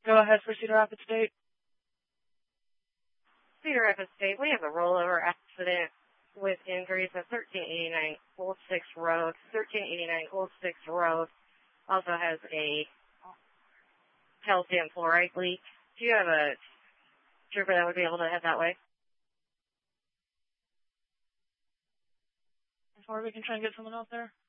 Go ahead for Cedar Rapids State. Cedar Rapids State, we have a rollover accident with injuries at 1389 Old 6 Road. 1389 Old 6 Road also has a calcium fluoride leak. Do you have a trooper that would be able to head that way? Or we can try and get someone out there.